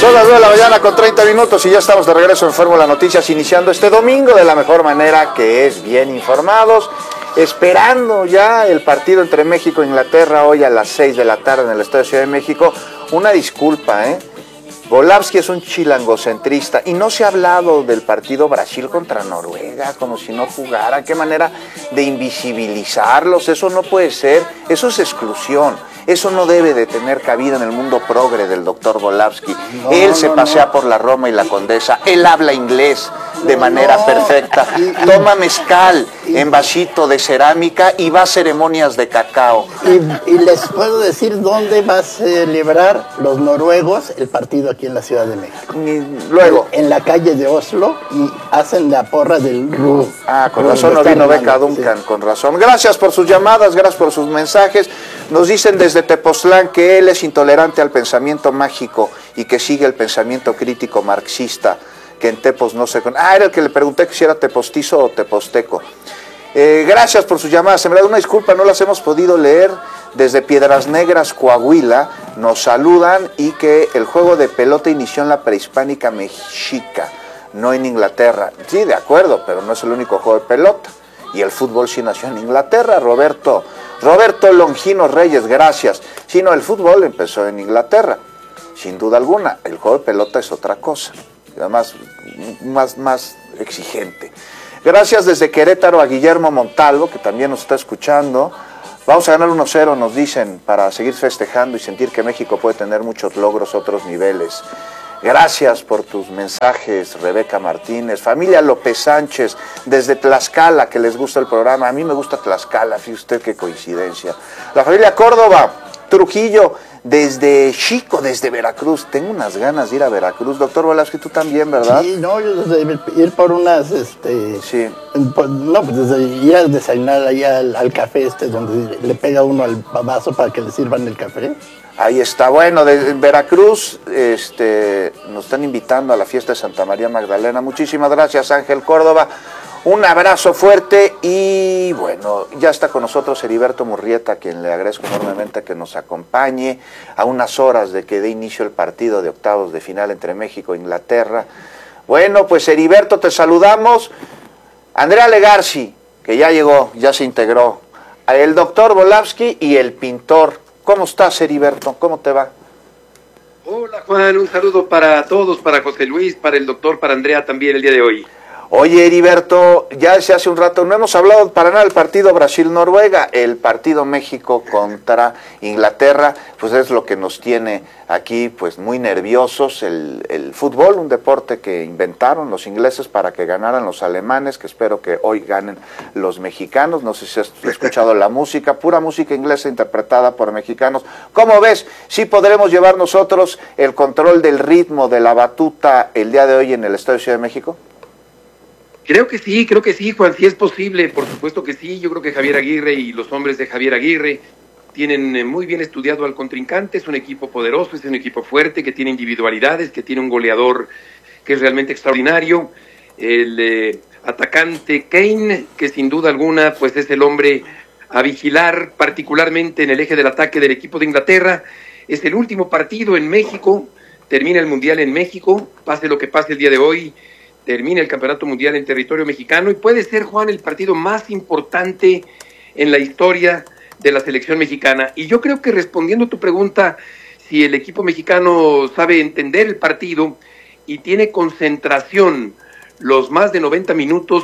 Son las 9 de la mañana con 30 minutos y ya estamos de regreso en Fórmula Noticias, iniciando este domingo de la mejor manera, que es bien informados, esperando ya el partido entre México e Inglaterra hoy a las 6 de la tarde en el Estadio Ciudad de México. Una disculpa, Volavsky es un chilangocentrista y no se ha hablado del partido Brasil contra Noruega como si no jugara. Qué manera de invisibilizarlos, eso no puede ser, eso es exclusión. Eso no debe de tener cabida en el mundo progre del doctor Volavsky. Él se pasea por la Roma y la Condesa, él habla inglés de manera perfecta, toma mezcal en vasito de cerámica y va a ceremonias de cacao. Y les puedo decir dónde va a celebrar los noruegos el partido aquí en la Ciudad de México. Y luego. En la calle de Oslo, y hacen la porra del RU. Ah, con razón no vino Beca Duncan, sí. Con razón. Gracias por sus llamadas, gracias por sus mensajes. Nos dicen desde Tepoztlán que él es intolerante al pensamiento mágico y que sigue el pensamiento crítico marxista, que en Tepos no se... Ah, era el que le pregunté que si era tepostizo o teposteco. Gracias por sus llamadas. En verdad, una disculpa, no las hemos podido leer. Desde Piedras Negras, Coahuila, nos saludan y que el juego de pelota inició en la prehispánica mexica, no en Inglaterra. Sí, de acuerdo, pero no es el único juego de pelota. Y el fútbol sí nació en Inglaterra, Roberto Longino Reyes, gracias. Sí, no, el fútbol empezó en Inglaterra, sin duda alguna. El juego de pelota es otra cosa, además más exigente. Gracias desde Querétaro a Guillermo Montalvo, que también nos está escuchando. Vamos a ganar 1-0, nos dicen, para seguir festejando y sentir que México puede tener muchos logros, otros niveles. Gracias por tus mensajes, Rebeca Martínez. Familia López Sánchez, desde Tlaxcala, que les gusta el programa. A mí me gusta Tlaxcala, fíjese usted qué coincidencia. La familia Córdoba, Trujillo, desde Chico, desde Veracruz. Tengo unas ganas de ir a Veracruz. Doctor Volavsky, tú también, ¿verdad? Sí, no, yo desde ir por unas, sí. No, pues desde ir a desayunar allá al café donde le pega uno al vaso para que le sirvan el café. Ahí está, bueno, en Veracruz nos están invitando a la fiesta de Santa María Magdalena. Muchísimas gracias, Ángel Córdoba. Un abrazo fuerte y bueno, ya está con nosotros Heriberto Murrieta, a quien le agradezco enormemente que nos acompañe a unas horas de que dé inicio el partido de octavos de final entre México e Inglaterra. Bueno, pues Heriberto, te saludamos. Andrea Legarci, que ya llegó, ya se integró. El doctor Volavsky y el pintor. ¿Cómo estás, Heriberto? ¿Cómo te va? Hola, Juan, un saludo para todos, para José Luis, para el doctor, para Andrea también el día de hoy. Oye, Heriberto, ya desde hace un rato no hemos hablado para nada del partido Brasil-Noruega, el partido México contra Inglaterra, pues es lo que nos tiene aquí pues muy nerviosos, el fútbol, un deporte que inventaron los ingleses para que ganaran los alemanes, que espero que hoy ganen los mexicanos. No sé si has escuchado la música, pura música inglesa interpretada por mexicanos. ¿Cómo ves? ¿Sí podremos llevar nosotros el control del ritmo de la batuta el día de hoy en el Estadio Ciudad de México? Creo que sí, Juan, sí es posible, por supuesto que sí. Yo creo que Javier Aguirre y los hombres de Javier Aguirre tienen muy bien estudiado al contrincante. Es un equipo poderoso, es un equipo fuerte, que tiene individualidades, que tiene un goleador que es realmente extraordinario. El atacante Kane, que sin duda alguna pues es el hombre a vigilar, particularmente en el eje del ataque del equipo de Inglaterra. Es el último partido en México, termina el Mundial en México, pase lo que pase el día de hoy. Termina el Campeonato Mundial en territorio mexicano y puede ser, Juan, el partido más importante en la historia de la selección mexicana. Y yo creo que respondiendo a tu pregunta, si el equipo mexicano sabe entender el partido y tiene concentración los más de 90 minutos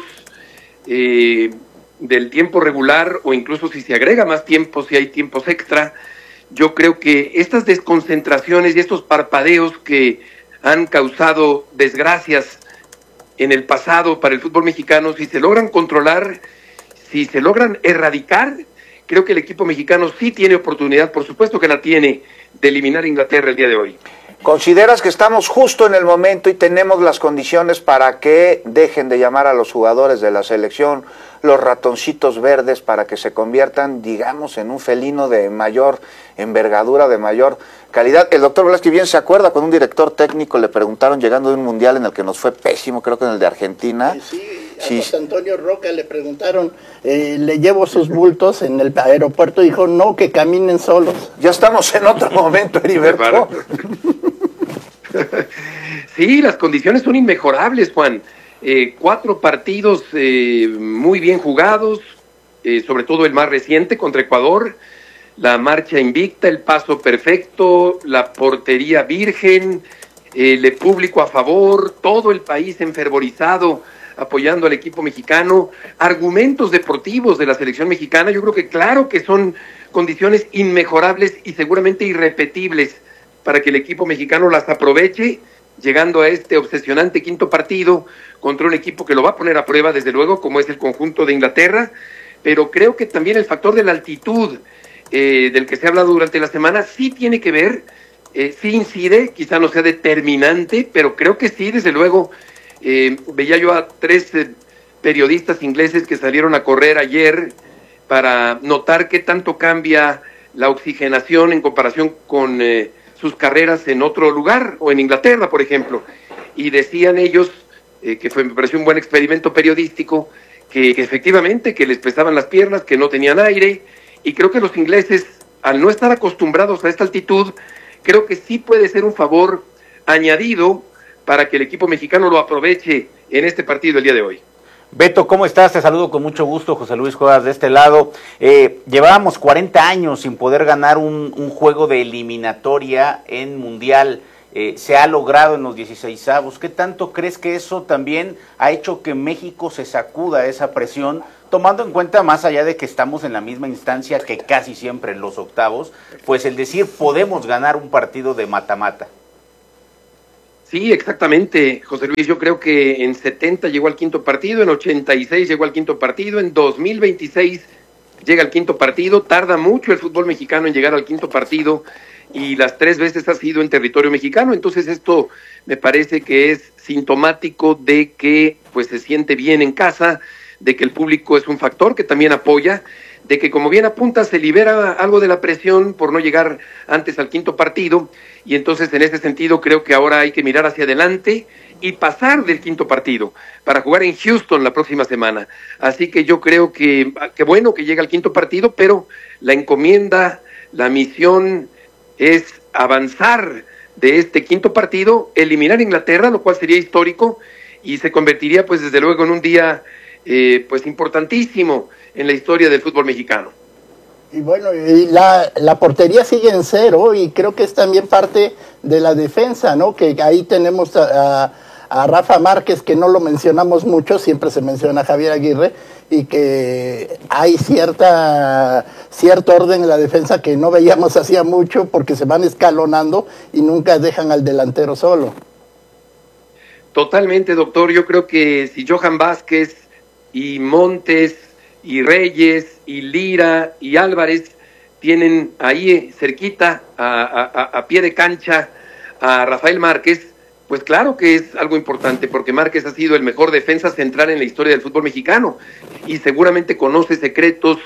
del tiempo regular, o incluso si se agrega más tiempo, si hay tiempos extra, yo creo que estas desconcentraciones y estos parpadeos que han causado desgracias en el pasado para el fútbol mexicano, si se logran controlar, si se logran erradicar, creo que el equipo mexicano sí tiene oportunidad, por supuesto que la tiene, de eliminar a Inglaterra el día de hoy. ¿Consideras que estamos justo en el momento y tenemos las condiciones para que dejen de llamar a los jugadores de la selección los ratoncitos verdes, para que se conviertan, digamos, en un felino de mayor envergadura, de mayor calidad? El doctor Volavsky bien se acuerda, con un director técnico le preguntaron, llegando de un mundial en el que nos fue pésimo, creo que en el de Argentina. Sí, a José Antonio Roca le preguntaron, le llevo sus bultos en el aeropuerto, dijo, no, que caminen solos. Ya estamos en otro momento, Heriberto. Sí, las condiciones son inmejorables, Juan. 4 partidos muy bien jugados, sobre todo el más reciente contra Ecuador, la marcha invicta, el paso perfecto, la portería virgen, el público a favor, todo el país enfervorizado apoyando al equipo mexicano, argumentos deportivos de la selección mexicana. Yo creo que claro que son condiciones inmejorables y seguramente irrepetibles para que el equipo mexicano las aproveche, llegando a este obsesionante quinto partido contra un equipo que lo va a poner a prueba, desde luego, como es el conjunto de Inglaterra, pero creo que también el factor de la altitud, del que se ha hablado durante la semana, sí tiene que ver, sí incide, quizá no sea determinante, pero creo que sí, desde luego. Veía yo a 3 periodistas ingleses que salieron a correr ayer para notar qué tanto cambia la oxigenación en comparación con sus carreras en otro lugar, o en Inglaterra, por ejemplo, y decían ellos, me pareció un buen experimento periodístico, que efectivamente, que les pesaban las piernas, que no tenían aire, y creo que los ingleses, al no estar acostumbrados a esta altitud, creo que sí puede ser un favor añadido para que el equipo mexicano lo aproveche en este partido el día de hoy. Beto, ¿cómo estás? Te saludo con mucho gusto, José Luis Cuevas de este lado. Llevábamos 40 años sin poder ganar un juego de eliminatoria en Mundial. Se ha logrado en los 16avos. ¿Qué tanto crees que eso también ha hecho que México se sacuda esa presión, tomando en cuenta, más allá de que estamos en la misma instancia que casi siempre en los octavos, pues el decir podemos ganar un partido de mata-mata? Sí, exactamente, José Luis. Yo creo que en 70 llegó al quinto partido, en 86 llegó al quinto partido, en 2026 llega al quinto partido. Tarda mucho el fútbol mexicano en llegar al quinto partido y las 3 veces ha sido en territorio mexicano. Entonces esto me parece que es sintomático de que pues se siente bien en casa, de que el público es un factor que también apoya, de que, como bien apunta, se libera algo de la presión por no llegar antes al quinto partido, y entonces en ese sentido creo que ahora hay que mirar hacia adelante y pasar del quinto partido para jugar en Houston la próxima semana. Así que yo creo que bueno que llega al quinto partido, pero la encomienda, la misión es avanzar de este quinto partido, eliminar a Inglaterra, lo cual sería histórico y se convertiría pues desde luego en un día pues importantísimo en la historia del fútbol mexicano. Y bueno, y la portería sigue en 0 y creo que es también parte de la defensa, ¿no? Que ahí tenemos a Rafa Márquez, que no lo mencionamos mucho, siempre se menciona a Javier Aguirre, y que hay cierto orden en la defensa que no veíamos hacía mucho porque se van escalonando y nunca dejan al delantero solo. Totalmente, doctor. Yo creo que si Johan Vázquez y Montes y Reyes y Lira y Álvarez tienen ahí cerquita a pie de cancha a Rafael Márquez, pues claro que es algo importante, porque Márquez ha sido el mejor defensa central en la historia del fútbol mexicano y seguramente conoce secretos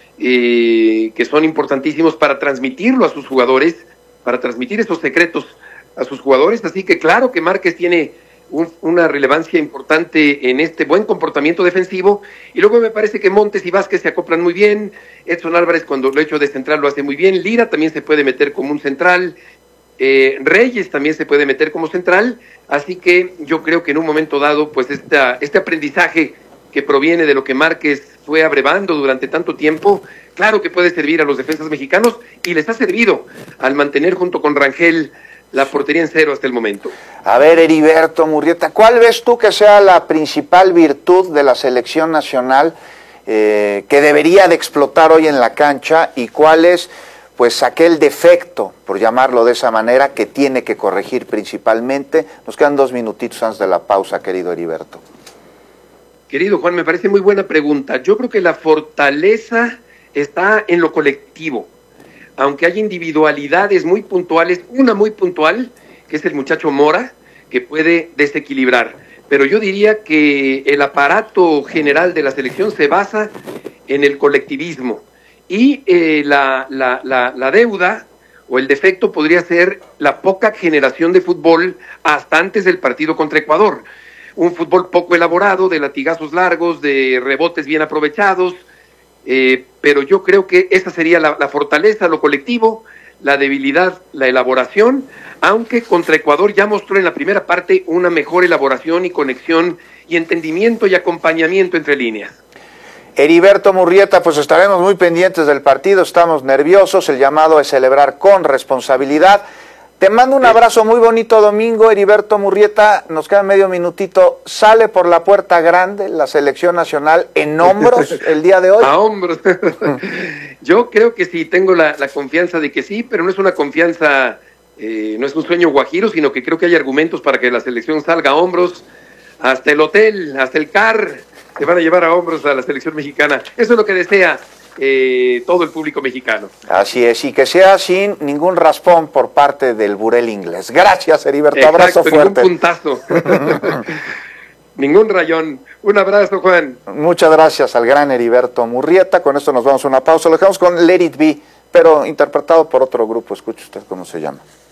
que son importantísimos para transmitirlo a sus jugadores, para transmitir esos secretos a sus jugadores. Así que claro que Márquez tiene una relevancia importante en este buen comportamiento defensivo, y luego me parece que Montes y Vázquez se acoplan muy bien. Edson Álvarez, cuando lo ha hecho de central, lo hace muy bien. Lira también se puede meter como un central, Reyes también se puede meter como central, así que yo creo que en un momento dado pues este aprendizaje que proviene de lo que Márquez fue abrevando durante tanto tiempo, claro que puede servir a los defensas mexicanos, y les ha servido al mantener junto con Rangel la portería en 0 hasta el momento. A ver, Heriberto Murrieta, ¿cuál ves tú que sea la principal virtud de la selección nacional que debería de explotar hoy en la cancha, y cuál es pues aquel defecto, por llamarlo de esa manera, que tiene que corregir principalmente? Nos quedan 2 minutitos antes de la pausa, querido Heriberto. Querido Juan, me parece muy buena pregunta. Yo creo que la fortaleza está en lo colectivo. Aunque hay individualidades muy puntuales, una muy puntual, que es el muchacho Mora, que puede desequilibrar. Pero yo diría que el aparato general de la selección se basa en el colectivismo. Y la deuda o el defecto podría ser la poca generación de fútbol hasta antes del partido contra Ecuador. Un fútbol poco elaborado, de latigazos largos, de rebotes bien aprovechados, pero yo creo que esa sería la fortaleza, lo colectivo, la debilidad, la elaboración, aunque contra Ecuador ya mostró en la primera parte una mejor elaboración y conexión y entendimiento y acompañamiento entre líneas. Heriberto Murrieta, pues estaremos muy pendientes del partido, estamos nerviosos, el llamado es celebrar con responsabilidad. Te mando un abrazo muy bonito, Domingo. Heriberto Murrieta, nos queda medio minutito. ¿Sale por la puerta grande la selección nacional en hombros el día de hoy? A hombros. Yo creo que sí, tengo la confianza de que sí, pero no es una confianza, no es un sueño guajiro, sino que creo que hay argumentos para que la selección salga a hombros. Hasta el hotel, hasta el CAR, se van a llevar a hombros a la selección mexicana. Eso es lo que desea todo el público mexicano. Así es, y que sea sin ningún raspón por parte del burel inglés. Gracias, Heriberto. Exacto, abrazo fuerte. Ningún puntazo. Ningún rayón. Un abrazo, Juan. Muchas gracias al gran Heriberto Murrieta. Con esto nos vamos a una pausa. Lo dejamos con Let It Be, pero interpretado por otro grupo. Escuche usted cómo se llama.